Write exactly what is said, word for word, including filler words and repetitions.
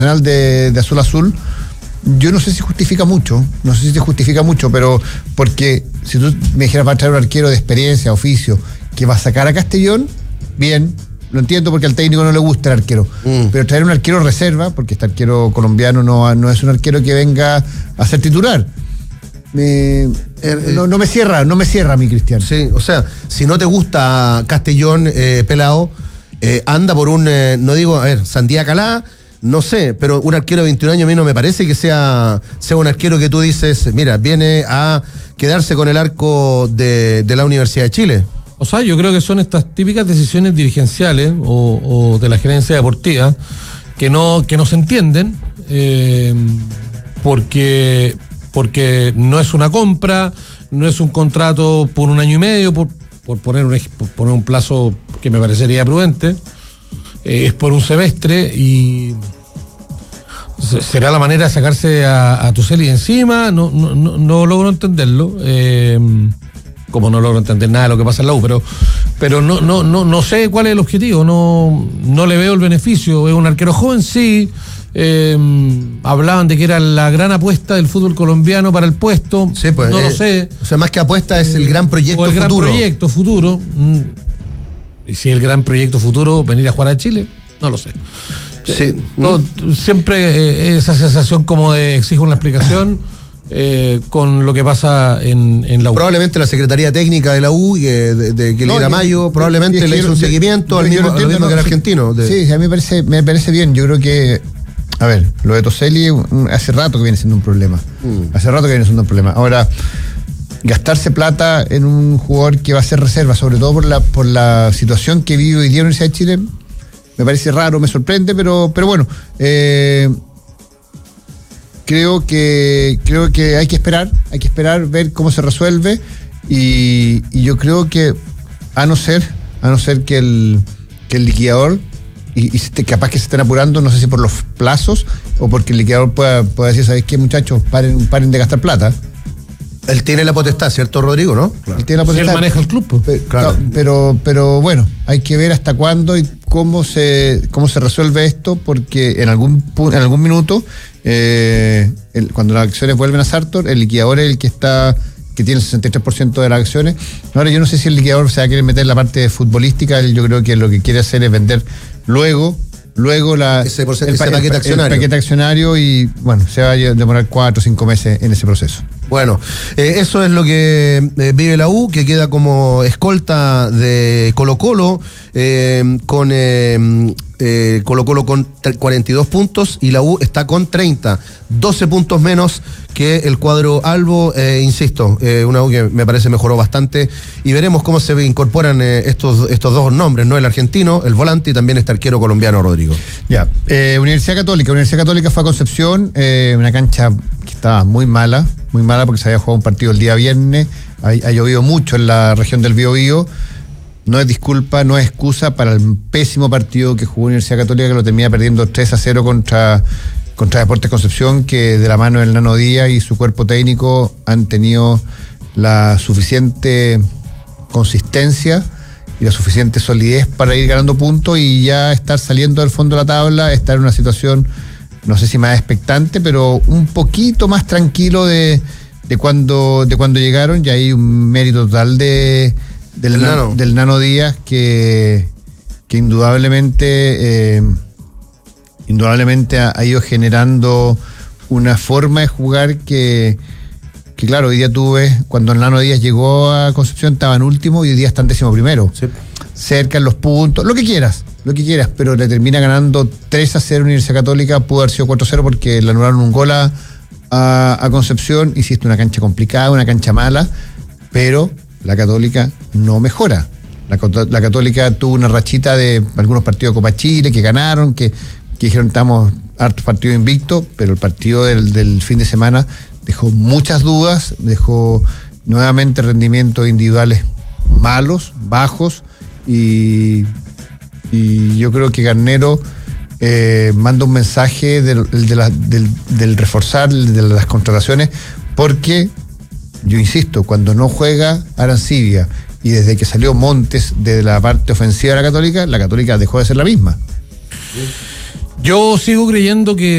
de, de Azul Azul, yo no sé si justifica mucho, no sé si se justifica mucho, pero porque si tú me dijeras va a traer un arquero de experiencia, oficio, que va a sacar a Castellón, bien, lo entiendo porque al técnico no le gusta el arquero, mm. pero traer un arquero reserva, porque este arquero colombiano no, no es un arquero que venga a ser titular. Me, eh, no, no me cierra, no me cierra mi Cristian. Sí, o sea, si no te gusta Castellón, eh, pelado, eh, anda por un, eh, no digo, a ver, Sandía Calá, no sé, pero un arquero de veintiún años a mí no me parece que sea, sea un arquero que tú dices, mira, viene a quedarse con el arco de, de la Universidad de Chile. O sea, yo creo que son estas típicas decisiones dirigenciales o, o de la gerencia deportiva que no, que no se entienden, eh, porque, porque no es una compra, no es un contrato por un año y medio, por, por, poner, un, por poner un plazo que me parecería prudente. Eh, es por un semestre y será la manera de sacarse a, a Tucelli encima. No, no, no, no logro entenderlo, eh, como no logro entender nada de lo que pasa en la U, pero, pero no, no, no, no sé cuál es el objetivo, no, no le veo el beneficio. Es un arquero joven, sí. Eh, hablaban de que era la gran apuesta del fútbol colombiano para el puesto. Sí, pues, no eh, lo sé. O sea, más que apuesta es el gran proyecto o el futuro. gran proyecto futuro. Y si el gran proyecto futuro, venir a jugar a Chile, no lo sé. Sí. No, siempre eh, esa sensación como de exijo una explicación eh, con lo que pasa en, en la U. Probablemente la Secretaría Técnica de la U, de, de, de que no, era Mayo, probablemente yo, yo, le hizo un yo, seguimiento yo, al mismo, entiendo, mismo no, que el argentino. De... Sí, sí, a mí me parece, me parece bien. Yo creo que, a ver, lo de Tucelli hace rato que viene siendo un problema. Mm. Hace rato que viene siendo un problema. Ahora, gastarse plata en un jugador que va a ser reserva, sobre todo por la por la situación que vive hoy día en la Universidad de Chile, me parece raro, me sorprende, pero pero bueno, eh, creo que creo que hay que esperar, hay que esperar ver cómo se resuelve y, y yo creo que a no ser a no ser que el que el liquidador y, y capaz que se estén apurando, no sé si por los plazos o porque el liquidador pueda, pueda decir, ¿sabes qué, muchachos? Paren paren de gastar plata. Él tiene la potestad, ¿cierto, Rodrigo? ¿No? Claro. Él tiene la potestad. Si él maneja el club. Pues. Pero, claro. no, pero, pero bueno, hay que ver hasta cuándo y cómo se cómo se resuelve esto, porque en algún en algún minuto, eh, el, cuando las acciones vuelven a Sartor, el liquidador es el que está que tiene el sesenta y tres por ciento de las acciones. Ahora, yo no sé si el liquidador se va a querer meter en la parte futbolística. Él, yo creo que lo que quiere hacer es vender luego. Luego la, ese, ese el, paquete el, accionario. el paquete accionario y bueno, se va a demorar cuatro o cinco meses en ese proceso. Bueno, eh, eso es lo que eh, vive la U, que queda como escolta de Colo-Colo, eh, con eh, eh, Colo-Colo con cuarenta y dos puntos y la U está con treinta, doce puntos menos que el cuadro albo, eh, insisto, eh, una U que me parece mejoró bastante y veremos cómo se incorporan eh, estos, estos dos nombres, ¿no? El argentino, el volante y también este arquero colombiano, Rodrigo. Ya, eh, Universidad Católica, Universidad Católica fue a Concepción, eh, una cancha que estaba muy mala, muy mala porque se había jugado un partido el día viernes, ha, ha llovido mucho en la región del Biobío. No es disculpa, no es excusa para el pésimo partido que jugó Universidad Católica, que lo termina perdiendo tres a cero contra, contra Deportes Concepción, que de la mano del Nano Díaz y su cuerpo técnico han tenido la suficiente consistencia y la suficiente solidez para ir ganando puntos y ya estar saliendo del fondo de la tabla, estar en una situación, no sé si más expectante, pero un poquito más tranquilo de, de, cuando, de cuando llegaron. Ya hay un mérito total de... Del, del, nano. del Nano Díaz que, que indudablemente eh, indudablemente ha, ha ido generando una forma de jugar que, que claro, hoy día tú ves, cuando el Nano Díaz llegó a Concepción estaban último y hoy día están décimo primero, sí. Cerca en los puntos, lo que quieras, lo que quieras, pero le termina ganando tres a cero Universidad Católica. Pudo haber sido cuatro a cero porque le anularon un gol a, a, a Concepción. Hiciste una cancha complicada, una cancha mala, pero la Católica no mejora. La, la Católica tuvo una rachita de algunos partidos de Copa Chile que ganaron, que, que dijeron estamos hartos partidos invictos, pero el partido del, del fin de semana dejó muchas dudas, dejó nuevamente rendimientos individuales malos, bajos, y, y yo creo que Garnero eh, manda un mensaje del, de la, del, del reforzar, de las contrataciones, porque yo insisto, cuando no juega Arancibia y desde que salió Montes de la parte ofensiva de la Católica, la Católica dejó de ser la misma. Yo sigo creyendo que